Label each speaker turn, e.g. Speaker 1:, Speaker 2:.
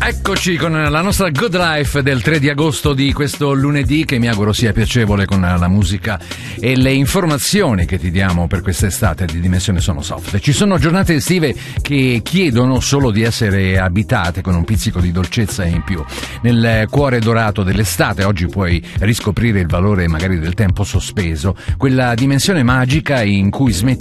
Speaker 1: Eccoci con la nostra Good Life del 3 di agosto di questo lunedì, che mi auguro sia piacevole con la musica e le informazioni che ti diamo per quest'estate di Dimensione Sono Soft. Ci sono giornate estive che chiedono solo di essere abitate con un pizzico di dolcezza in più. Nel cuore dorato dell'estate oggi puoi riscoprire il valore magari del tempo sospeso, quella dimensione magica in cui smetti